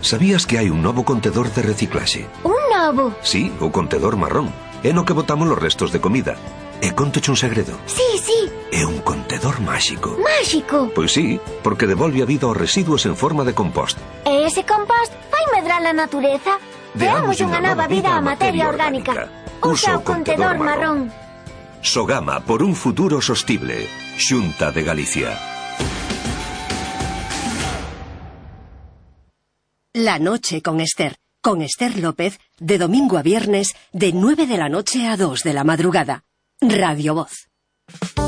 Sabías que hai un novo contedor de reciclaxe? Un novo? Sí, o contedor marrón. É no que botamos os restos de comida. E contoche un segredo. Sí. É un contedor máxico. Máxico? Pois sí, porque devolve a vida aos residuos en forma de compost. E ese compost vai medrar a natureza? Deamos unha nova vida á materia orgánica. Usa o contedor marrón. Sogama por un futuro sostible. Xunta de Galicia. La noche con Esther López, de domingo a viernes, de 9 de la noche a 2 de la madrugada. Radio Voz.